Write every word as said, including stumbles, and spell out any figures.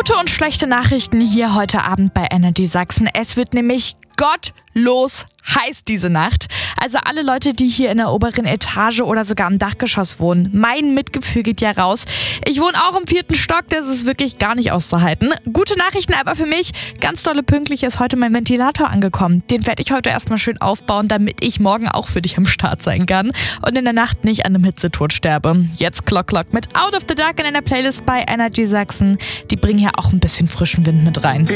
Gute und schlechte Nachrichten hier heute Abend bei Energy Sachsen. Es wird nämlich gottlos heiß diese Nacht. Also alle Leute, die hier in der oberen Etage oder sogar am Dachgeschoss wohnen, mein Mitgefühl geht ja raus. Ich wohne auch im vierten Stock, das ist wirklich gar nicht auszuhalten. Gute Nachrichten aber für mich, ganz dolle pünktlich ist heute mein Ventilator angekommen. Den werde ich heute erstmal schön aufbauen, damit ich morgen auch für dich am Start sein kann und in der Nacht nicht an einem Hitzetod sterbe. Jetzt Clock Clock mit Out of the Dark in einer Playlist bei Energy Sachsen. Die bringen hier auch ein bisschen frischen Wind mit rein.